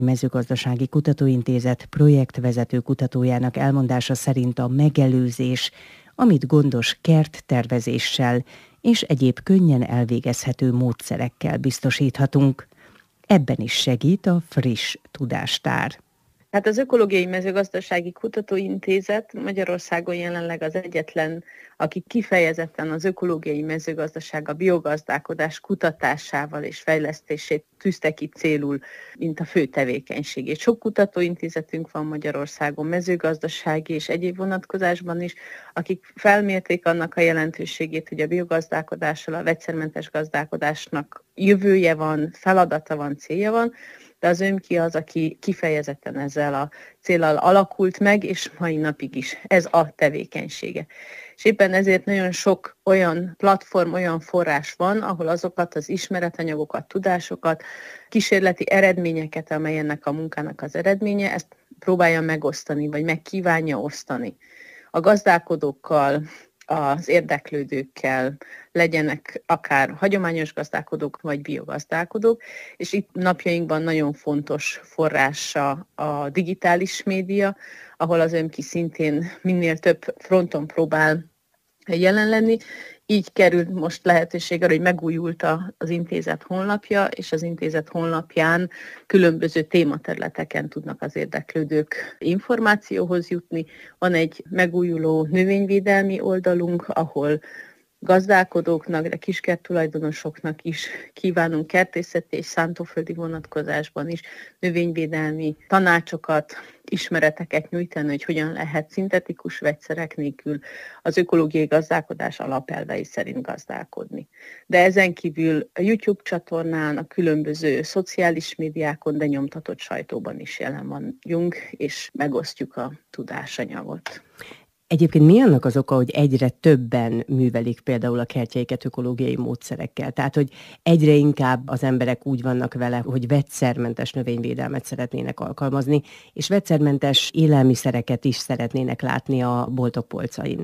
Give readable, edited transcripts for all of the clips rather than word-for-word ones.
Mezőgazdasági Kutatóintézet projektvezető kutatójának elmondása szerint a megelőzés, amit gondos kerttervezéssel és egyéb könnyen elvégezhető módszerekkel biztosíthatunk. Ebben is segít a friss tudástár. Hát az Ökológiai Mezőgazdasági Kutatóintézet Magyarországon jelenleg az egyetlen, aki kifejezetten az ökológiai mezőgazdaság, a biogazdálkodás kutatásával és fejlesztését tűzte ki célul, mint a fő tevékenységét. Sok kutatóintézetünk van Magyarországon mezőgazdasági és egyéb vonatkozásban is, akik felmérték annak a jelentőségét, hogy a biogazdálkodással, a vegyszermentes gazdálkodásnak jövője van, feladata van, célja van, de az ÖMKI az, aki kifejezetten ezzel a céllal alakult meg, és mai napig is ez a tevékenysége. És éppen ezért nagyon sok olyan platform, olyan forrás van, ahol azokat az ismeretanyagokat, tudásokat, kísérleti eredményeket, amely ennek a munkának az eredménye, ezt próbálja megosztani, vagy meg kívánja osztani a gazdálkodókkal, az érdeklődőkkel, legyenek akár hagyományos gazdálkodók, vagy biogazdálkodók, és itt napjainkban nagyon fontos forrása a digitális média, ahol az ÖMKI szintén minél több fronton próbál jelen lenni. Így került most lehetőség arra, hogy megújult az intézet honlapja, és az intézet honlapján különböző tématerületeken tudnak az érdeklődők információhoz jutni. Van egy megújuló növényvédelmi oldalunk, ahol gazdálkodóknak, de kiskerttulajdonosoknak is kívánunk kertészeti és szántóföldi vonatkozásban is növényvédelmi tanácsokat, ismereteket nyújtani, hogy hogyan lehet szintetikus vegyszerek nélkül az ökológiai gazdálkodás alapelvei szerint gazdálkodni. De ezen kívül a YouTube csatornán, a különböző szociális médiákon, de nyomtatott sajtóban is jelen vagyunk, és megosztjuk a tudásanyagot. Egyébként mi annak az oka, hogy egyre többen művelik például a kertjeiket ökológiai módszerekkel? Tehát, hogy egyre inkább az emberek úgy vannak vele, hogy vegyszermentes növényvédelmet szeretnének alkalmazni, és vegyszermentes élelmiszereket is szeretnének látni a boltok polcain.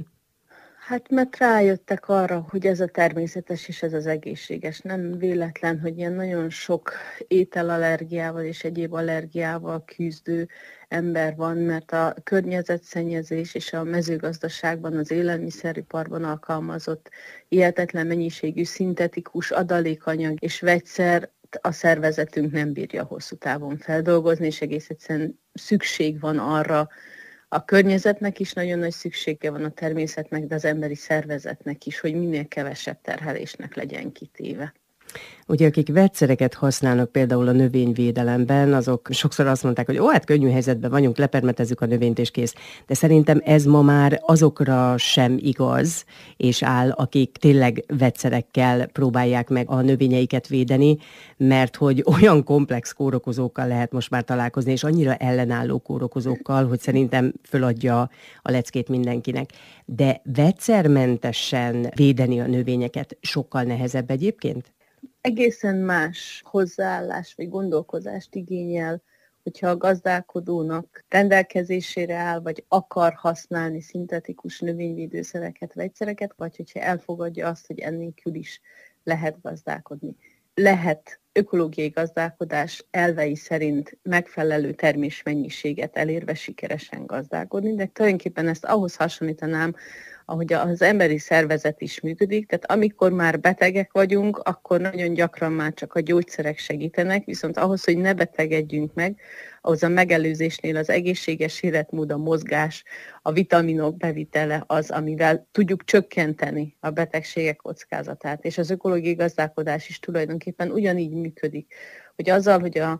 Hát mert rájöttek arra, hogy ez a természetes és ez az egészséges. Nem véletlen, hogy ilyen nagyon sok ételallergiával és egyéb allergiával küzdő ember van, mert a környezetszennyezés és a mezőgazdaságban, az élelmiszeriparban alkalmazott hihetetlen mennyiségű szintetikus adalékanyag és vegyszer a szervezetünk nem bírja hosszú távon feldolgozni, és egész egyszerűen szükség van arra, a környezetnek is nagyon nagy szüksége van, a természetnek, de az emberi szervezetnek is, hogy minél kevesebb terhelésnek legyen kitéve. Ugye akik vegyszereket használnak például a növényvédelemben, azok sokszor azt mondták, hogy hát könnyű helyzetben vagyunk, lepermetezzük a növényt és kész. De szerintem ez ma már azokra sem igaz, és áll, akik tényleg vegyszerekkel próbálják meg a növényeiket védeni, mert hogy olyan komplex kórokozókkal lehet most már találkozni, és annyira ellenálló kórokozókkal, hogy szerintem föladja a leckét mindenkinek. De vegyszermentesen védeni a növényeket sokkal nehezebb egyébként? Egészen más hozzáállás vagy gondolkozást igényel, hogyha a gazdálkodónak rendelkezésére áll, vagy akar használni szintetikus növényvédőszereket, vegyszereket, vagy hogyha elfogadja azt, hogy ennélkül is lehet gazdálkodni. Lehet ökológiai gazdálkodás elvei szerint megfelelő termésmennyiséget elérve sikeresen gazdálkodni, de tulajdonképpen ezt ahhoz hasonlítanám, ahogy az emberi szervezet is működik, tehát amikor már betegek vagyunk, akkor nagyon gyakran már csak a gyógyszerek segítenek, viszont ahhoz, hogy ne betegedjünk meg, ahhoz a megelőzésnél az egészséges életmód, a mozgás, a vitaminok bevitele az, amivel tudjuk csökkenteni a betegségek kockázatát. És az ökológiai gazdálkodás is tulajdonképpen ugyanígy működik, hogy azzal, hogy a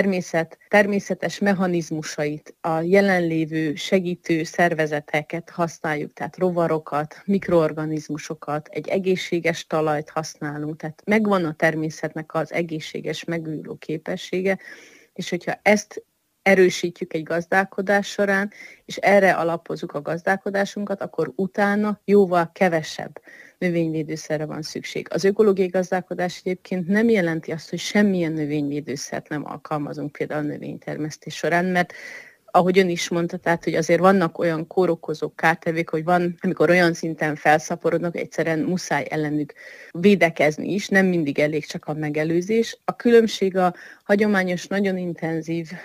természetes mechanizmusait, a jelenlévő segítő szervezeteket használjuk, tehát rovarokat, mikroorganizmusokat, egy egészséges talajt használunk, tehát megvan a természetnek az egészséges megújuló képessége, és hogyha ezt erősítjük egy gazdálkodás során, és erre alapozzuk a gazdálkodásunkat, akkor utána jóval kevesebb növényvédőszerre van szükség. Az ökológiai gazdálkodás egyébként nem jelenti azt, hogy semmilyen növényvédőszert nem alkalmazunk például a növénytermesztés során, mert ahogy ön is mondta, tehát, hogy azért vannak olyan kórokozók, kártevők, hogy van, amikor olyan szinten felszaporodnak, egyszerűen muszáj ellenük védekezni is, nem mindig elég csak a megelőzés. A különbség a hagyományos, nagyon intenzív